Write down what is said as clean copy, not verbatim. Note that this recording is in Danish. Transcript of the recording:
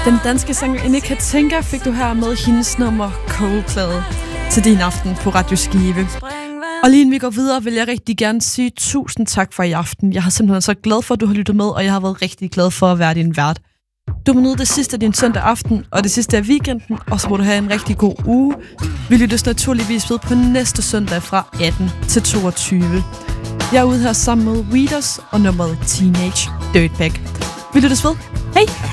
Den danske sangerinde Katinka fik du her med hendes nummer Coldplay til din aften på Radio Skive. Og lige inden vi går videre, vil jeg rigtig gerne sige tusind tak for i aften. Jeg har simpelthen så glad for, at du har lyttet med, og jeg har været rigtig glad for at være din vært. Du må nyde det sidste af din søndag aften, og det sidste af weekenden, og så må du have en rigtig god uge. Vi lyttes naturligvis ved på næste søndag fra 18 til 22. Jeg er ude her sammen med Weeders og nummeret Teenage Dirtbag. Vi lyttes ved. Hej!